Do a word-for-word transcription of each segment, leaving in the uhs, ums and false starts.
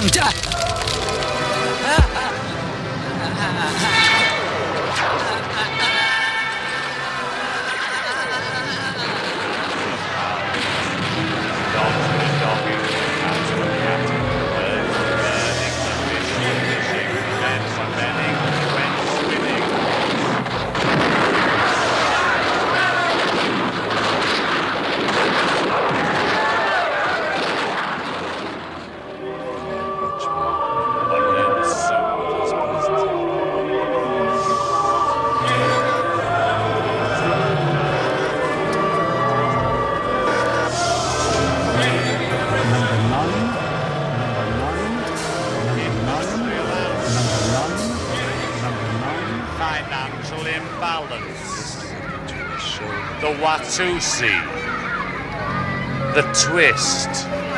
Financial imbalance. The Watusi. The twist.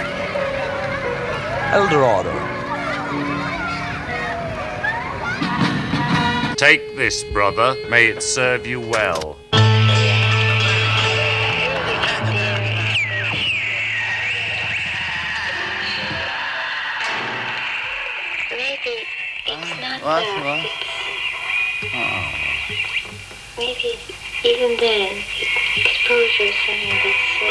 Eldorado. Take this, brother. May it serve you well. Maybe it's not What? that. What? Maybe even then, exposure is something that's